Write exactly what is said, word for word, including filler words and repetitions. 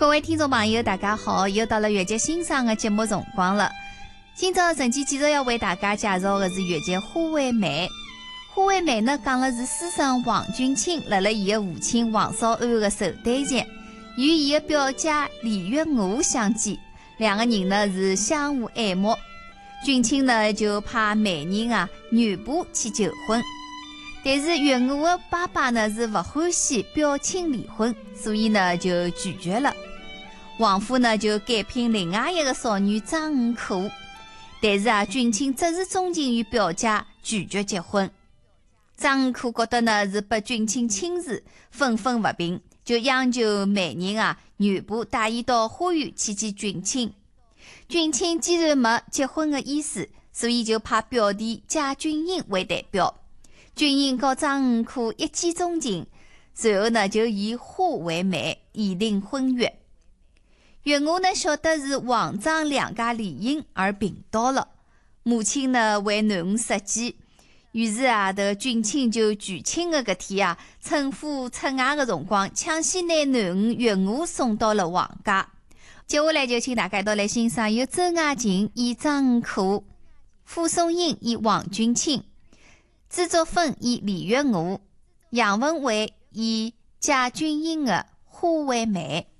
各位听众朋友大家好，又到了越剧欣赏的节目辰光了。今朝陈记继续要为大家介绍的是越剧《花为媒》。《花为媒》呢讲的是书生王君卿辣辣伊的父亲王少安的寿诞节，与伊的表姐李月娥相见，两个人呢是相互爱慕。君卿呢就派媒人啊女仆去求婚，但是月娥的爸爸呢是不欢喜表亲离婚，所以呢就拒绝了。王夫呢就改聘另外一个少女张五可，但是啊君卿只是钟情于表姐，拒绝结婚。张五可觉得呢是被君卿轻视，愤愤不平，就央求媒人啊女仆带伊到花园去见君卿。君卿既然没结婚的意思，所以就派表弟贾君英为代表。君英和张五可一见钟情，随后呢就以花为媒，以订婚约。月娥呢晓得是王张两家联姻而病倒了，母亲呢为囡恩设计，于是啊这君卿就举亲的搿天啊，趁夫出外的辰光，抢先拿囡恩月娥送到了王家。接下来就请大家一道来欣赏由周雅琴演张五可，傅松英演王君卿，朱竹芬演李月娥，杨文慧演贾君英的《花为媒》。